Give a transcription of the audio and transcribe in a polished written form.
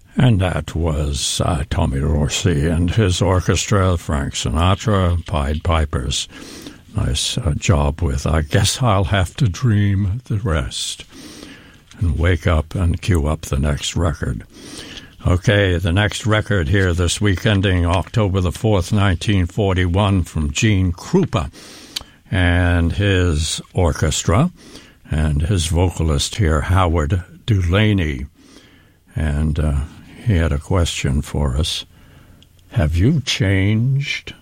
And that was Tommy Dorsey and his orchestra, Frank Sinatra, Pied Pipers. Nice job with I Guess I'll Have to Dream the Rest. And wake up and cue up the next record. Okay, the next record here this week, ending October the 4th, 1941, from Gene Krupa and his orchestra, and his vocalist here, Howard Delaney. And he had a question for us. Have you changed?